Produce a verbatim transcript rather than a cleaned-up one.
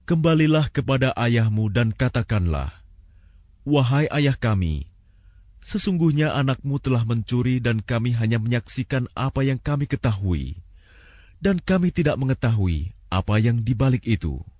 Kembalilah kepada ayahmu dan katakanlah, wahai ayah kami, sesungguhnya anakmu telah mencuri dan kami hanya menyaksikan apa yang kami ketahui, dan kami tidak mengetahui apa yang di balik itu.